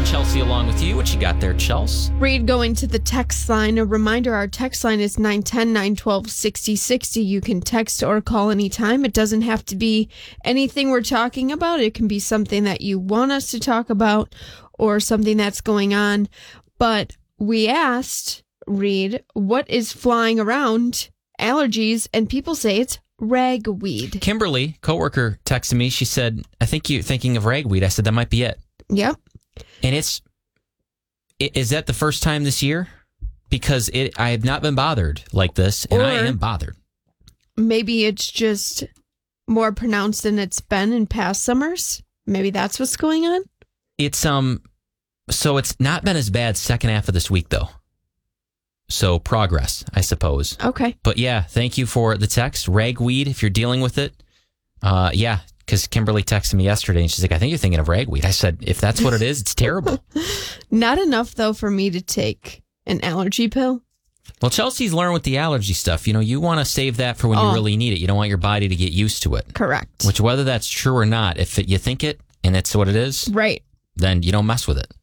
morning. Chelsea along with you. What you got there, Chelsea? Reed, going to the text line. A reminder, our text line is 910-912-6060. You can text or call anytime. It doesn't have to be anything we're talking about. It can be something that you want us to talk about or something that's going on. But we asked, Reed, what is flying around? Allergies, and people say it's ragweed. Kimberly, coworker, texted me. She said, I think you're thinking of ragweed. I said, that might be it. Yep. And is that the first time this year? Because I have not been bothered like this, and I am bothered. Maybe it's just more pronounced than it's been in past summers. Maybe that's what's going on. It's so it's not been as bad second half of this week though. So progress, I suppose. Okay. But yeah, thank you for the text. Ragweed, if you're dealing with it. Yeah, because Kimberly texted me yesterday and she's like, I think you're thinking of ragweed. I said, if that's what it is, it's terrible. Not enough, though, for me to take an allergy pill. Well, Chelsea's learned with the allergy stuff. You know, you want to save that for when you really need it. You don't want your body to get used to it. Correct. Which, whether that's true or not, if you think it and it's what it is, right, then you don't mess with it.